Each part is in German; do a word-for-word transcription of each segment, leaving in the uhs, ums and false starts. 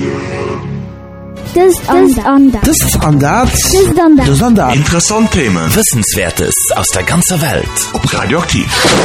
Das ist anders. Das ist anders. Das ist anders. Das ist anders. Interessante Themen. Wissenswertes aus der ganzen Welt. Ob Radioaktiv.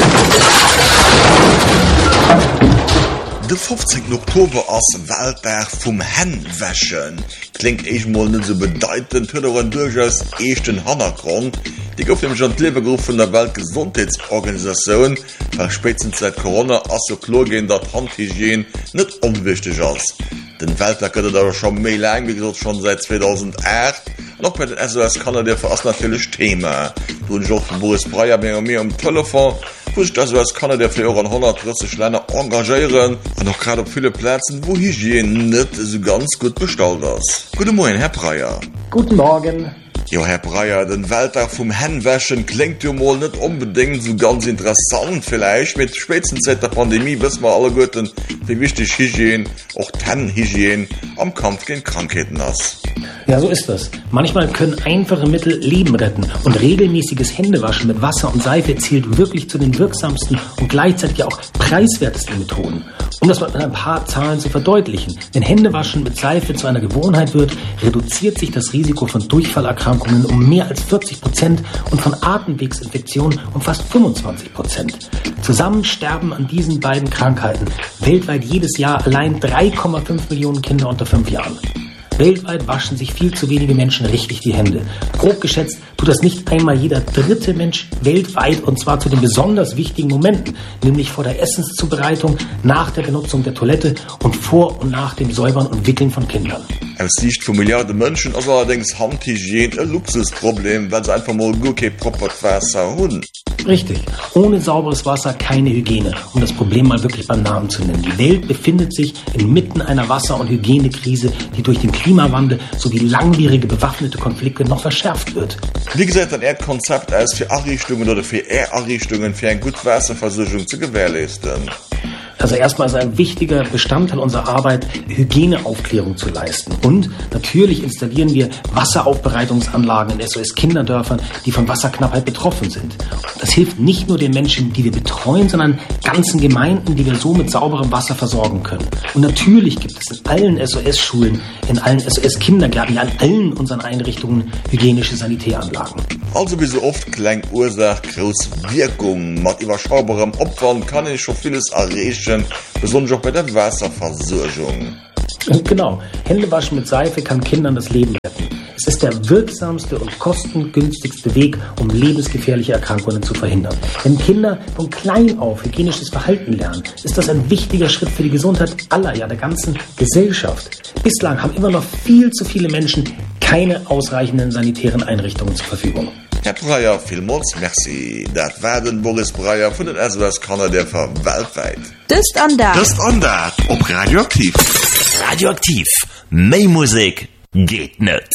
Der fünfzehnten Oktober als Welttag vom Händenwaschen. Klingt echt mal nicht so bedeutend, hat aber durchaus echt einen Hintergrund. Die auf dem Lebergruppe von der Weltgesundheitsorganisation, weil spätestens seit Corona ist so klar gehen, dass Handhygiene nicht unwichtig ist. Den Welttag hat er aber schon mehr lang, wie gesagt, schon seit zweitausendacht. Und auch bei den S O S Kanada für das natürlich Thema. Du und ich auch von Boris Breyer bei mir am Telefon. Wo sich das S O S Kanada für eure hundertdreißig Länder engagieren. Und auch gerade auf viele Plätze, wo Hygiene nicht so ganz gut bestellt ist. Guten Morgen, Herr Breyer. Guten Morgen. Ja, Herr Breyer, den Welttag vom Händenwaschen klingt ja mal nicht unbedingt so ganz interessant vielleicht. Mit spätestens seit der Pandemie wissen wir alle gut, wie wichtig Hygiene, auch Händenhygiene, am Kampf gegen Krankheiten ist. Ja, so ist das. Manchmal können einfache Mittel Leben retten und regelmäßiges Händewaschen mit Wasser und Seife zählt wirklich zu den wirksamsten und gleichzeitig auch preiswertesten Methoden. Um das mal mit ein paar Zahlen zu verdeutlichen. Wenn Händewaschen mit Seife zu einer Gewohnheit wird, reduziert sich das Risiko von Durchfallerkrankungen um mehr als vierzig Prozent und von Atemwegsinfektionen um fast fünfundzwanzig Prozent. Zusammen sterben an diesen beiden Krankheiten weltweit jedes Jahr allein drei Komma fünf Millionen Kinder unter fünf Jahren. Weltweit waschen sich viel zu wenige Menschen richtig die Hände. Grob geschätzt tut das nicht einmal jeder dritte Mensch weltweit und zwar zu den besonders wichtigen Momenten, nämlich vor der Essenszubereitung, nach der Benutzung der Toilette und vor und nach dem Säubern und Wickeln von Kindern. Aus Sicht von Milliarden Menschen ist allerdings Handhygiene ein Luxusproblem, weil sie einfach mal gut kein proper Wasser haben. Richtig. Ohne sauberes Wasser keine Hygiene, um das Problem mal wirklich beim Namen zu nennen. Die Welt befindet sich inmitten einer Wasser- und Hygienekrise, die durch den Klimawandel sowie langwierige bewaffnete Konflikte noch verschärft wird. Wie gesagt, ein Erdkonzept als für Einrichtungen oder für Einrichtungen für eine gute Wasserversorgung zu gewährleisten. Also erstmal ist ein wichtiger Bestandteil unserer Arbeit, Hygieneaufklärung zu leisten. Und natürlich installieren wir Wasseraufbereitungsanlagen in S O S-Kinderdörfern, die von Wasserknappheit betroffen sind. Das hilft nicht nur den Menschen, die wir betreuen, sondern ganzen Gemeinden, die wir so mit sauberem Wasser versorgen können. Und natürlich gibt es in allen S O S-Schulen, in allen S O S-Kindergärten, ja in allen unseren Einrichtungen hygienische Sanitäranlagen. Also wie so oft klein Ursache, groß Wirkung. Mit überschaubarem Opfern kann ich schon vieles erreichen, besonders auch bei der Wasserversorgung. Genau. Händewaschen mit Seife kann Kindern das Leben retten. Es ist der wirksamste und kostengünstigste Weg, um lebensgefährliche Erkrankungen zu verhindern. Wenn Kinder von klein auf hygienisches Verhalten lernen, ist das ein wichtiger Schritt für die Gesundheit aller, ja der ganzen Gesellschaft. Bislang haben immer noch viel zu viele Menschen keine ausreichenden sanitären Einrichtungen zur Verfügung. Herr Breyer, vielmals merci. Das war den Boris Breyer von den S O S Kanada für weltweit. Das ist anders. Das ist anders. Ob Radioaktiv. Radioaktiv. Mehr Musik geht nicht.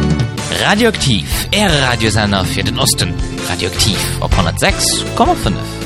Radioaktiv, Ihr Radiosender für den Osten. Radioaktiv auf hundertsechs Komma fünf.